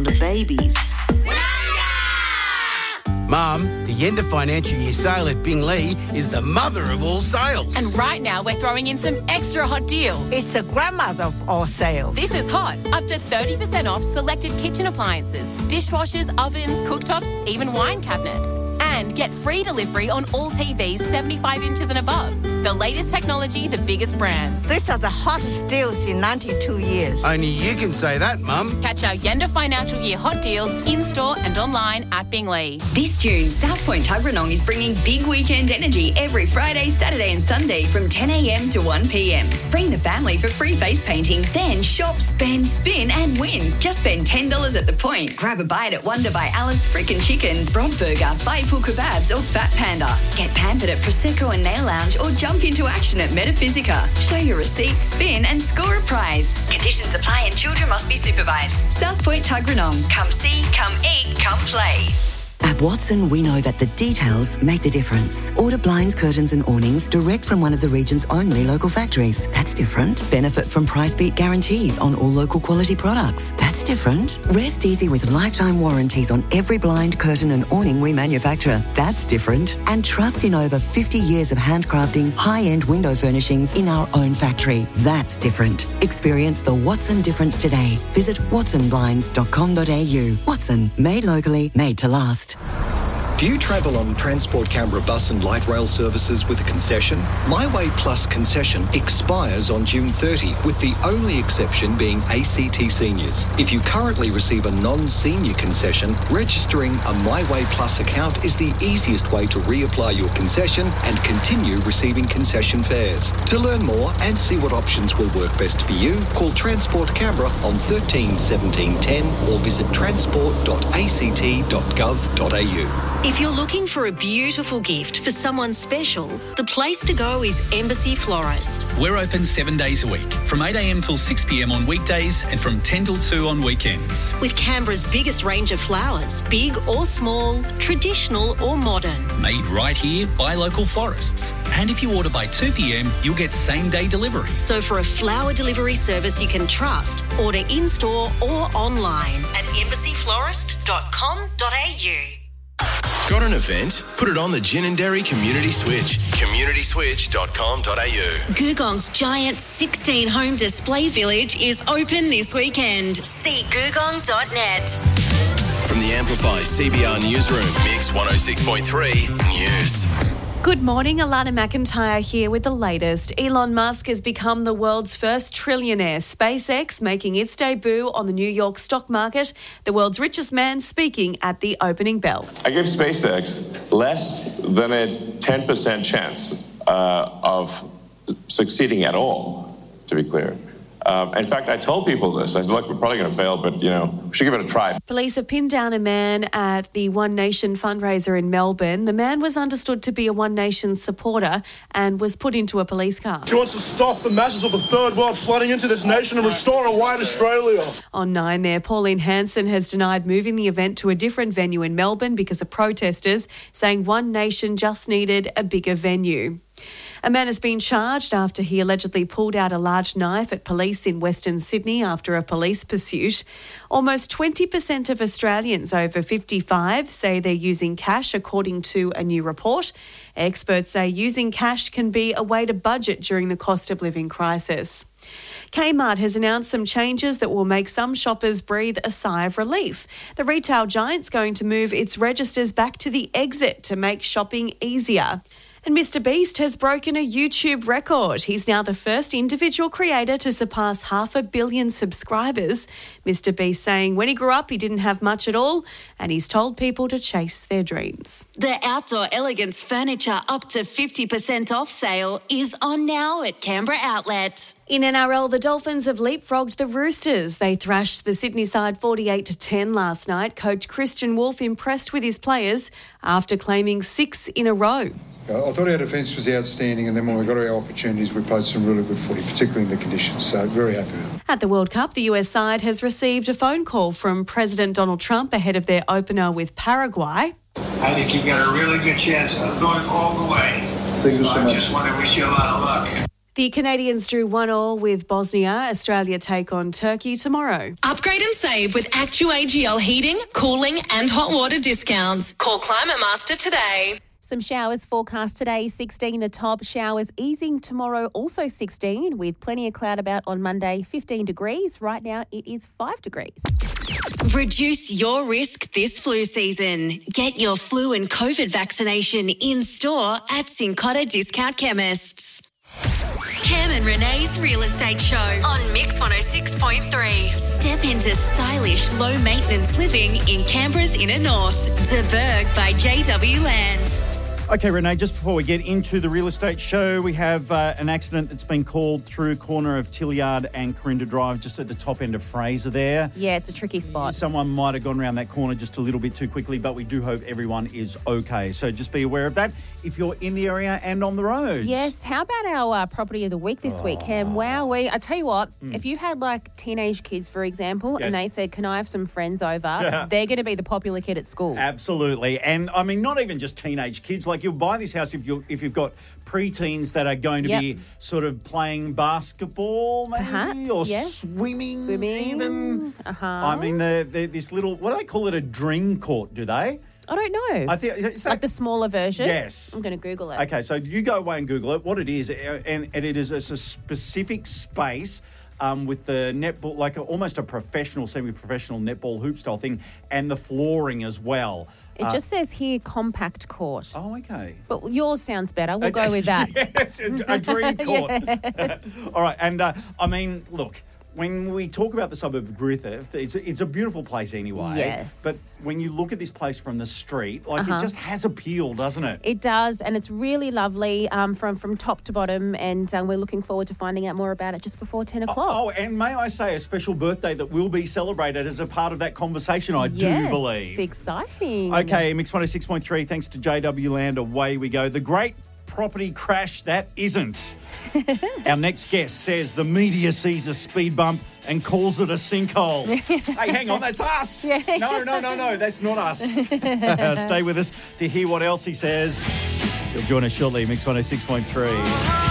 on the babies. Mum, the Yenda Financial Year sale at Binglee is the mother of all sales. And right now we're throwing in some extra hot deals. It's the grandmother of all sales. This is hot. Up to 30% off selected kitchen appliances, dishwashers, ovens, cooktops, even wine cabinets. And get free delivery on all TVs 75 inches and above. The latest technology, the biggest brands. These are the hottest deals in 92 years. Only you can say that, Mum. Catch our Yenda Financial Year hot deals in-store and online at Binglee. This June, South Point Tuggeranong is bringing big weekend energy every Friday, Saturday and Sunday from 10 a.m. to 1 p.m. Bring the family for free face painting, then shop, spend, spin and win. Just spend $10 at the point. Grab a bite at Wonder by Alice, Frickin' Chicken, Broad Burger, Baifu Kebabs or Fat Panda. Get pampered at Prosecco and Nail Lounge or jump into action at Metaphysica. Show your receipt, spin and score a prize. Conditions apply and children must be supervised. South Point Tuggeranong. Come see, come eat, come play. At Watson, we know that the details make the difference. Order blinds, curtains and awnings direct from one of the region's only local factories. That's different. Benefit from price beat guarantees on all local quality products. That's different. Rest easy with lifetime warranties on every blind, curtain and awning we manufacture. That's different. And trust in over 50 years of handcrafting high-end window furnishings in our own factory. That's different. Experience the Watson difference today. Visit watsonblinds.com.au. Watson, made locally, made to last. Do you travel on Transport Canberra bus and light rail services with a concession? My Way Plus concession expires on June 30, with the only exception being ACT seniors. If you currently receive a non-senior concession, registering a My Way Plus account is the easiest way to reapply your concession and continue receiving concession fares. To learn more and see what options will work best for you, call Transport Canberra on 13 17 10 or visit transport.act.gov.au. If you're looking for a beautiful gift for someone special, the place to go is Embassy Florist. We're open 7 days a week, from 8 a.m. till 6 p.m. on weekdays and from 10 till 2 on weekends. With Canberra's biggest range of flowers, big or small, traditional or modern. Made right here by local florists. And if you order by 2 p.m, you'll get same-day delivery. So for a flower delivery service you can trust, order in-store or online at embassyflorist.com.au. Got an event? Put it on the Ginninderry Community Switch. communityswitch.com.au. Googong's giant 16-home display village is open this weekend. See googong.net. From the Amplify CBR Newsroom, Mix 106.3 News. Good morning, Alana McIntyre here with the latest. Elon Musk has become the world's first trillionaire. SpaceX making its debut on the New York stock market. The world's richest man speaking at the opening bell. I give SpaceX less than a 10% chance of succeeding at all, to be clear. In fact, I told people this. I said, look, we're probably going to fail, but, we should give it a try. Police have pinned down a man at the One Nation fundraiser in Melbourne. The man was understood to be a One Nation supporter and was put into a police car. He wants to stop the masses of the third world flooding into this nation and restore a white Australia. On 9 there, Pauline Hanson has denied moving the event to a different venue in Melbourne because of protesters, saying One Nation just needed a bigger venue. A man has been charged after he allegedly pulled out a large knife at police in Western Sydney after a police pursuit. Almost 20% of Australians over 55 say they're using cash, according to a new report. Experts say using cash can be a way to budget during the cost of living crisis. Kmart has announced some changes that will make some shoppers breathe a sigh of relief. The retail giant's going to move its registers back to the exit to make shopping easier. And Mr. Beast has broken a YouTube record. He's now the first individual creator to surpass 500 million subscribers. Mr. Beast saying when he grew up, he didn't have much at all, and he's told people to chase their dreams. The Outdoor Elegance Furniture up to 50% off sale is on now at Canberra Outlet. In NRL, the Dolphins have leapfrogged the Roosters. They thrashed the Sydney side 48-10 last night. Coach Christian Wolf impressed with his players after claiming 6 in a row. I thought our defence was outstanding, and then when we got our opportunities, we played some really good footy, particularly in the conditions, so very happy with it. At the World Cup, the US side has received a phone call from President Donald Trump ahead of their opener with Paraguay. I think you've got a really good chance of going all the way. So I just want to wish you a lot of luck. The Canadians drew 1-1 with Bosnia. Australia take on Turkey tomorrow. Upgrade and save with ActuAGL heating, cooling and hot water discounts. Call Climate Master today. Some showers forecast today, 16 the top. Showers easing tomorrow, also 16, with plenty of cloud about on Monday, 15 degrees. Right now it is 5 degrees. Reduce your risk this flu season. Get your flu and COVID vaccination in store at Cincotta Discount Chemists. Cam and Renee's Real Estate Show on Mix 106.3. Step into stylish, low-maintenance living in Canberra's inner north. De Burg by JW Land. Okay, Renee, just before we get into the real estate show, we have an accident that's been called through corner of Tillyard and Corinda Drive, just at the top end of Fraser there. Yeah, it's a tricky spot. Someone might have gone around that corner just a little bit too quickly, but we do hope everyone is okay. So just be aware of that if you're in the area and on the roads. Yes, how about our property of the week this week, Cam? Wow, I tell you what, if you had like teenage kids, for example, and they said, can I have some friends over, they're going to be the popular kid at school. Absolutely. And I mean, not even just teenage kids, like you'll buy this house if you've got preteens that are going to be sort of playing basketball maybe. Perhaps, or yes. swimming even. I mean, this little, what do they call it, a dream court, do they? I don't know. I think it's like the smaller version? Yes. I'm going to Google it. Okay, so you go away and Google it. What it is, and it's a specific space with the netball, like almost a professional, semi-professional netball hoop style thing, and the flooring as well. It just says here compact court. Oh, okay. But yours sounds better. We'll go with that. Yes, a dream court. Yes. All right, and I mean, look, when we talk about the suburb of Griffith, it's a beautiful place anyway. Yes. But when you look at this place from the street, like it just has appeal, doesn't it? It does, and it's really lovely from top to bottom, and we're looking forward to finding out more about it just before 10 o'clock. Oh, and may I say a special birthday that will be celebrated as a part of that conversation, I do believe. It's exciting. Okay, Mix 106.3, thanks to JW Land, away we go. The great property crash that isn't. Our next guest says the media sees a speed bump and calls it a sinkhole. Hey, hang on, that's us. Yeah. No, that's not us. Stay with us to hear what else he says. You'll join us shortly, Mix 106.3.